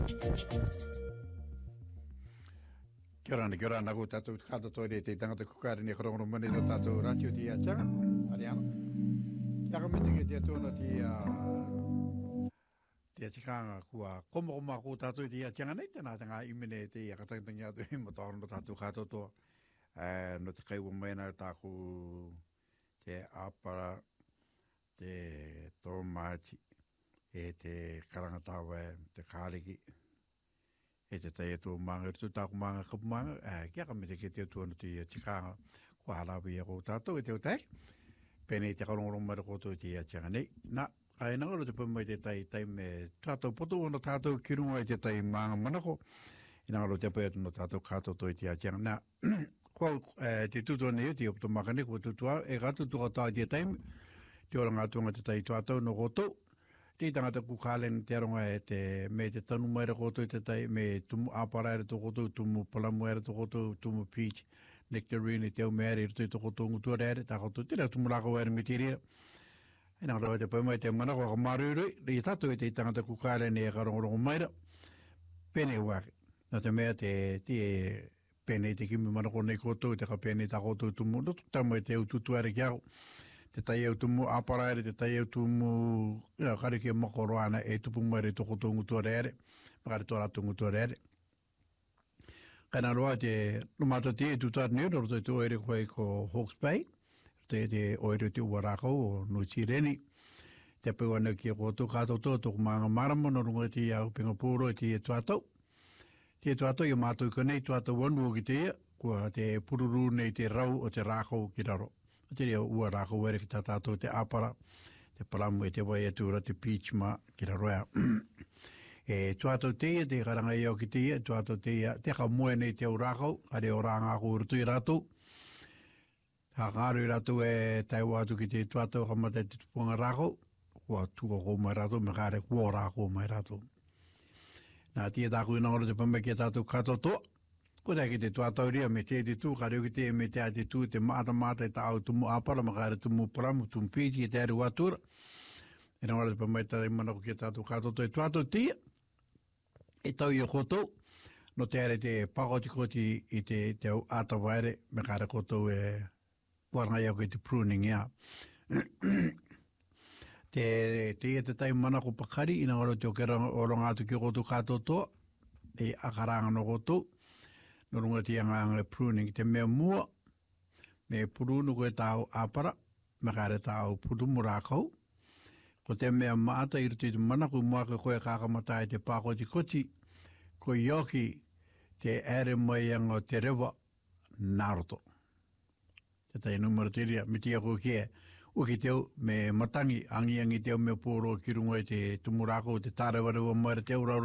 Kia ora nā ko tātou kāta toire te tangata kukare ni karongo mani no tātou ratio ti a changa. Ariano. Kia ka mete ke te atona te tikanga kua komo ko tātou ti a changa nei tēnā tanga imene te a katangi atu i mataoro no tātou kāta toa. No te kaiwa mena tāku te apara te tōmāti te karangatāwe te kāriki. E te tai atu manga i tu tāku manga kapu manga, kia ka mete ke te atu anu te tikanga kua harawi e kou tātou e te utai. Pēnei te karongorong mara koutou te atianga nei. Nā, ai nangaro te pumai te tai me tātou poto ono tātou kirunga i te tai manga manako. I nangaro te pai atu no tātou kātou toi te atianga. Nā, kua te tutua nei te opto makane kua tutua, e gatu tuka tā te tai, te ora ngā tuanga te tai tātou no koutou. Te tangata kukālen te aronga e te me te tanu maira koutou te tai, me tumu apara ere to koutou, tumu palamu ere to koutou, tumu peach, nectarine, te au meare ere to koutou ngutua ere, tā koutou te reo tumu lako ere me te rea. E nā rawa te paumai te manako ka marurui, rei tātou e te tangata kukālen e karongorongo maira, pēnei wake. Nā te mea te pēnei te kimi manako nei koutou, te ka pēnei tā koutou tumu, no tuktama e te ututu ere ki au. Te tai au tumu apara ere, te tai au tumu kare kia makoroana e tupu maere toko tō ngutua ere, makare tō rato ngutua ere. Kaina roa te numata te tutar nio, roto te oere koe ko Hawke's Bay, te oere te Uarako o Nuchireni, te peuana kia koutou kātou tō manga marama, no runga te au Pingapuro te tuatau. Te tuatau i mātou konei, tuatau wanu o ki te ia, kua te pururu nei te rau o te rākou ki raro. Te reo ua rāko were ki tā tātou te apara, te palamu e te wai atura, te peach ma ki ra roa. E tuatou teia, te karanga i au ki teia, tuatou teia, te ka moe nei te au rākau, are o rāngā ko urutu i rātou. Tā kāru i rātou e taiwa atu ki te tuatou kamata te tupunga rākau, kua tua ko mai rātou, me kāre kua rāko mai rātou. Nā tia tāku ina ora te pamba ki tātou kato toa. Ko te te tuatau ria me te tū, ka reo ki te me te tū, te mata i ta au tumu apara, makare tumu paramu, tumu pīti, te aru atura. E nā ora te pamaita i manako ki tātou kātoto e tuatau tia. E tau i o koutou, no te are te pakoti i te au atawaere, me kare koutou e warangai au ki te pruning ia. Te tai manako pakari, i nā ora te oranga atu ki koutou kātoto, e akaranga no koutou. No runga ti anga pruning te mea mua, me purunu koe tāu apara, me kare tāu purumu rākau. Ko te mea maata i rutu i te manaku mua koe kākamata i te pākoti koti, ko ioki te ere mai anga te rewa Naruto. Te tai numero te ria, me tia koe kia, uki teo me matangi, angi teo me pōro ki runga i te tumu rākau, te tārewarewa maira te ura